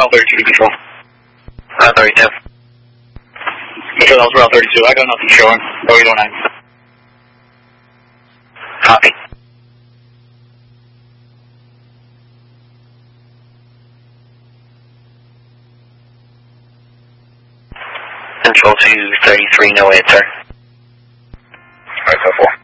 Route 32 to control. Route 32. Control, that was Route 32. I got nothing showing. 0809. Copy. Control to 33, no answer. Alright, 4.